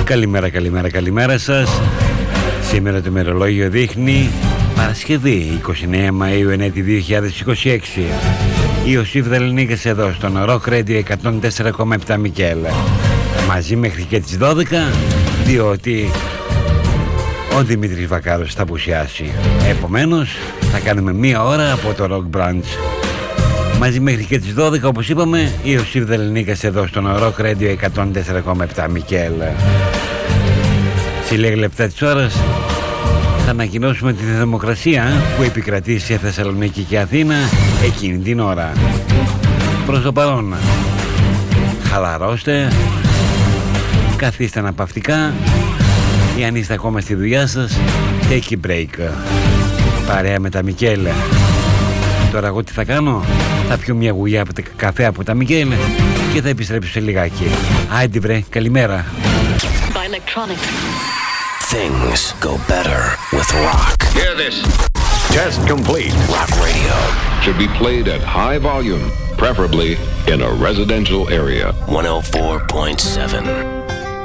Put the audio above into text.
Καλημέρα σας. Σήμερα το ημερολόγιο δείχνει Παρασκευή 29 Μαΐου ενέτη 2026. Ιωσήφ Δελνίκας εδώ στον Rock Radio 104,7 Μικέλ. Μαζί μέχρι και τις 12, διότι ο Δημήτρης Βακάρος θα απουσιάσει. Επομένως θα κάνουμε μία ώρα από το Rock Brunch. Μαζί μέχρι και τις 12, όπως είπαμε, Ιωσήφ Δελνίκας εδώ στον Rock Radio 104,7 Μικέλ. Σε λίγα λεπτά της ώρας θα ανακοινώσουμε τη θερμοκρασία που επικρατεί σε Θεσσαλονίκη και Αθήνα εκείνη την ώρα. Προς το παρόν, χαλαρώστε, καθίστε αναπαυτικά ή αν είστε ακόμα στη δουλειά σας, take a break. Παρέα με τα Μικέλ. Τώρα εγώ τι θα κάνω? Θα πιω μια γουλιά καφέ από τα Μικέλ και θα επιστρέψω σε λιγάκι. Άιντε βρε, καλημέρα. Things go better with rock. Hear this. Test complete. Rock radio Should be played at high volume, preferably in a residential area. 104.7.